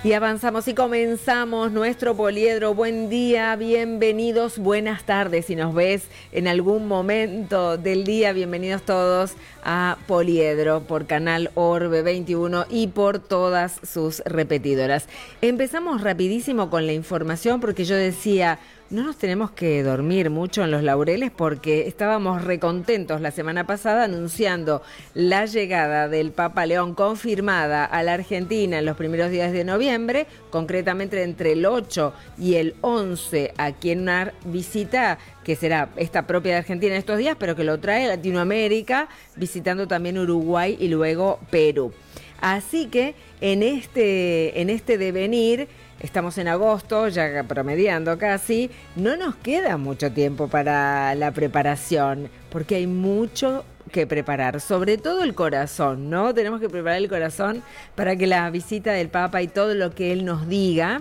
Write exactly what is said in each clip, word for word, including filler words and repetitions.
Y avanzamos y comenzamos nuestro poliedro. Buen día, bienvenidos, buenas tardes. Si nos ves en algún momento del día, bienvenidos todos a Poliedro por Canal Orbe veintiuno y por todas sus repetidoras. Empezamos rapidísimo con la información porque yo decía, no nos tenemos que dormir mucho en los laureles porque estábamos recontentos la semana pasada anunciando la llegada del Papa León confirmada a la Argentina en los primeros días de noviembre, concretamente entre el ocho y el once, aquí en una visita que será esta propia de Argentina en estos días, pero que lo trae a Latinoamérica, visitando también Uruguay y luego Perú. Así que en este, en este devenir, estamos en agosto, ya promediando casi, no nos queda mucho tiempo para la preparación, porque hay mucho que preparar, sobre todo el corazón, ¿no? Tenemos que preparar el corazón para que la visita del Papa y todo lo que él nos diga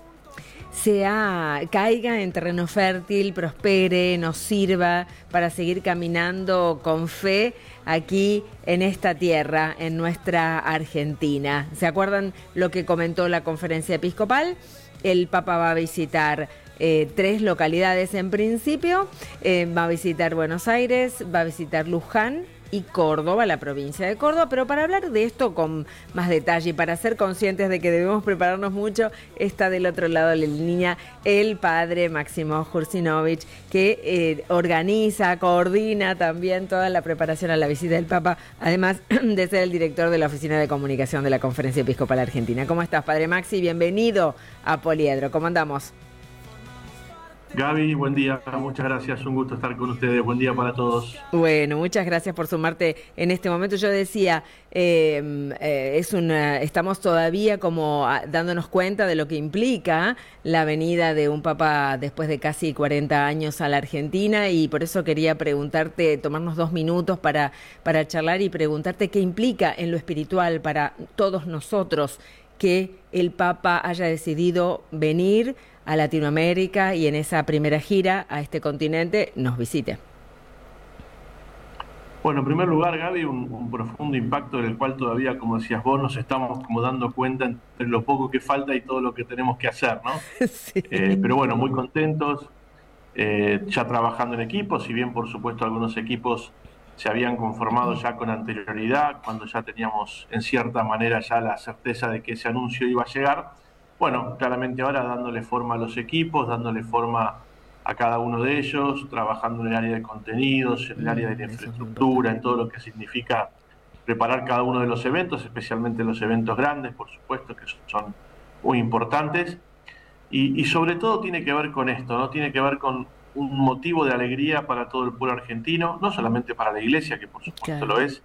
sea, caiga en terreno fértil, prospere, nos sirva para seguir caminando con fe aquí en esta tierra, en nuestra Argentina. ¿Se acuerdan lo que comentó la conferencia episcopal? El Papa va a visitar eh, tres localidades en principio, eh, va a visitar Buenos Aires, va a visitar Luján y Córdoba, la provincia de Córdoba, pero para hablar de esto con más detalle y para ser conscientes de que debemos prepararnos mucho, está del otro lado de la línea el padre Máximo Jursinovich, que eh, organiza, coordina también toda la preparación a la visita del Papa, además de ser el director de la Oficina de Comunicación de la Conferencia Episcopal Argentina. ¿Cómo estás, padre Maxi? Bienvenido a Poliedro. ¿Cómo andamos? Gaby, buen día, muchas gracias, un gusto estar con ustedes, buen día para todos. Bueno, muchas gracias por sumarte en este momento. Yo decía, eh, eh, es una, estamos todavía como dándonos cuenta de lo que implica la venida de un papa después de casi cuarenta años a la Argentina, y por eso quería preguntarte, tomarnos dos minutos para, para charlar y preguntarte qué implica en lo espiritual para todos nosotros que el Papa haya decidido venir a Latinoamérica y en esa primera gira a este continente nos visite. Bueno, en primer lugar, Gaby, un, un profundo impacto del cual todavía, como decías vos, nos estamos como dando cuenta entre lo poco que falta y todo lo que tenemos que hacer, ¿no? Sí. Eh, pero bueno, muy contentos, eh, ya trabajando en equipos, si bien por supuesto algunos equipos se habían conformado ya con anterioridad, cuando ya teníamos en cierta manera ya la certeza de que ese anuncio iba a llegar. Bueno, claramente ahora dándole forma a los equipos, dándole forma a cada uno de ellos, trabajando en el área de contenidos, en el área de la infraestructura, en todo lo que significa preparar cada uno de los eventos, especialmente los eventos grandes, por supuesto, que son muy importantes. Y, y sobre todo tiene que ver con esto, ¿no? Tiene que ver con un motivo de alegría para todo el pueblo argentino, no solamente para la iglesia, que por supuesto claro. lo es,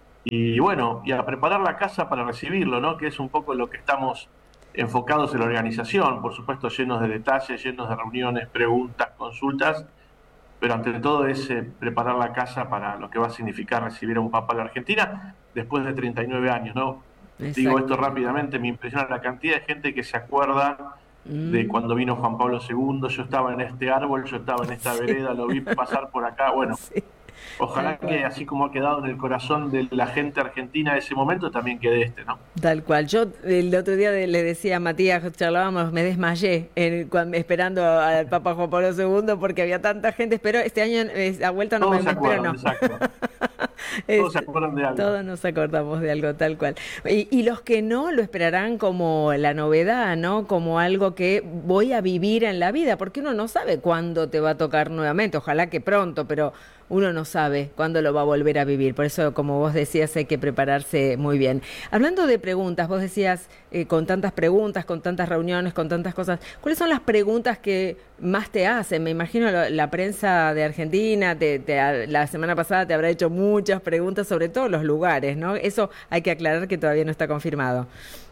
y bueno, y a preparar la casa para recibirlo, ¿no? Que es un poco lo que estamos enfocados en la organización, por supuesto llenos de detalles, llenos de reuniones, preguntas, consultas, pero ante todo es eh, preparar la casa para lo que va a significar recibir a un papa en la Argentina después de treinta y nueve años, ¿no? Exacto. Digo esto rápidamente, me impresiona la cantidad de gente que se acuerda mm. de cuando vino Juan Pablo segundo, yo estaba en este árbol, yo estaba en esta sí. vereda, lo vi pasar por acá, bueno... Sí. Ojalá que así como ha quedado en el corazón de la gente argentina ese momento, también quede este, ¿no? Tal cual. Yo el otro día le decía a Matías, charlábamos, me desmayé en, cuando, esperando al Papa Juan Pablo segundo porque había tanta gente, pero este año a vuelta no todos me espero, no. Exacto. Todos se acuerdan de algo. Todos nos acordamos de algo, tal cual. Y, y los que no lo esperarán como la novedad, ¿no? Como algo que voy a vivir en la vida, porque uno no sabe cuándo te va a tocar nuevamente, ojalá que pronto, pero uno no sabe cuándo lo va a volver a vivir. Por eso, como vos decías, hay que prepararse muy bien. Hablando de preguntas, vos decías, eh, con tantas preguntas, con tantas reuniones, con tantas cosas, ¿cuáles son las preguntas que más te hacen? Me imagino la, la prensa de Argentina, te, te, la semana pasada te habrá hecho muchas preguntas sobre todos los lugares, ¿no? Eso hay que aclarar que todavía no está confirmado.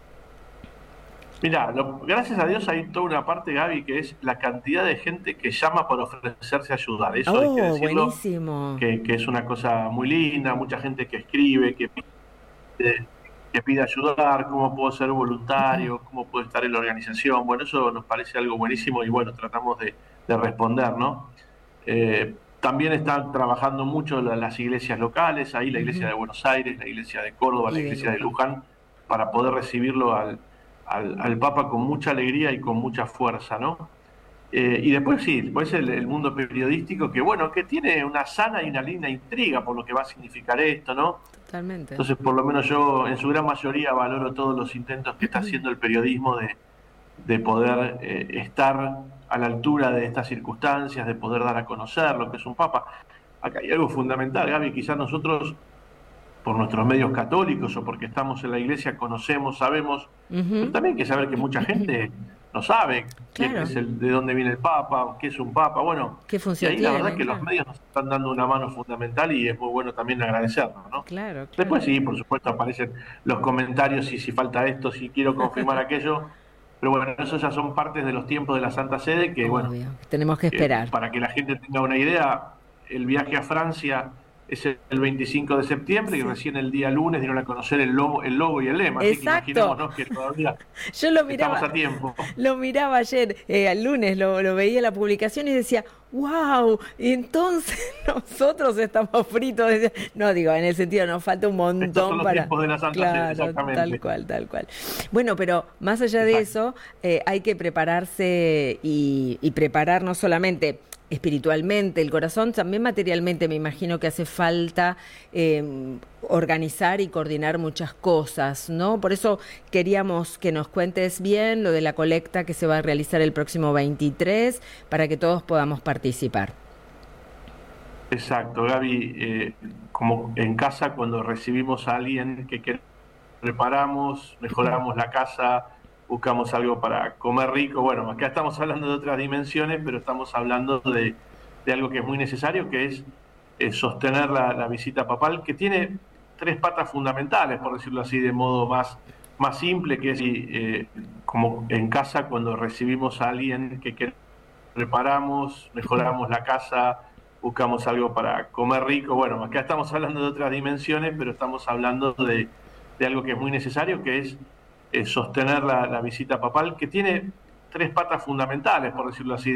Mira, gracias a Dios hay toda una parte, Gaby, que es la cantidad de gente que llama para ofrecerse a ayudar. Eso oh, hay que decirlo, buenísimo. Que, que es una cosa muy linda, mucha gente que escribe, que pide, que pide ayudar, cómo puedo ser voluntario, uh-huh. cómo puedo estar en la organización. Bueno, eso nos parece algo buenísimo y bueno, tratamos de, de responder, ¿no? Eh, también están trabajando mucho las iglesias locales, ahí la iglesia uh-huh. de Buenos Aires, la iglesia de Córdoba, y la iglesia de Luján, para poder recibirlo al al, al Papa con mucha alegría y con mucha fuerza, ¿no? Eh, y después sí, después el, el mundo periodístico que, bueno, que tiene una sana y una linda intriga por lo que va a significar esto, ¿no? Totalmente. Entonces, por lo menos yo, en su gran mayoría, valoro todos los intentos que está haciendo el periodismo de, de poder eh, estar a la altura de estas circunstancias, de poder dar a conocer lo que es un Papa. Acá hay algo fundamental, Gaby, quizás nosotros, por nuestros medios católicos o porque estamos en la iglesia, conocemos, sabemos, uh-huh. pero también hay que saber que mucha gente no sabe quién claro. es el, de dónde viene el Papa, qué es un Papa, bueno, ¿Qué función y ahí tiene? la verdad que claro. los medios nos están dando una mano fundamental y es muy bueno también agradecerlo, ¿no? Claro, claro. Después sí, por supuesto, aparecen los comentarios y si falta esto, si quiero confirmar aquello, pero bueno, eso ya son partes de los tiempos de la Santa Sede que, Obvio. bueno, tenemos que esperar. Eh, para que la gente tenga una idea, el viaje a Francia es el veinticinco de septiembre sí. y recién el día lunes dieron a conocer el logo, el logo y el lema. Exacto. Así que imaginémonos que todavía Yo lo miraba, estamos a tiempo. Lo miraba ayer, eh, el lunes, lo, lo veía la publicación y decía, wow, y entonces nosotros estamos fritos. No, digo, en el sentido, nos falta un montón Estos son los para... tiempos de la Santa claro, Sede, exactamente. Tal cual, tal cual. Bueno, pero más allá de Exacto. eso, eh, hay que prepararse y, y preparar no solamente espiritualmente, el corazón, también materialmente me imagino que hace falta eh, organizar y coordinar muchas cosas, ¿no? Por eso queríamos que nos cuentes bien lo de la colecta que se va a realizar el próximo veintitrés para que todos podamos participar. Exacto, Gaby, eh, como en casa cuando recibimos a alguien que queremos, preparamos, mejoramos la casa, buscamos algo para comer rico. Bueno, acá estamos hablando de otras dimensiones, pero estamos hablando de, de algo que es muy necesario, que es eh, sostener la, la visita papal, que tiene tres patas fundamentales, por decirlo así, de modo más, más simple, que es eh, como en casa cuando recibimos a alguien que queremos, preparamos, mejoramos la casa, buscamos algo para comer rico. Bueno, acá estamos hablando de otras dimensiones, pero estamos hablando de, de algo que es muy necesario, que es Eh, sostener la, la visita papal, que tiene tres patas fundamentales, por decirlo así.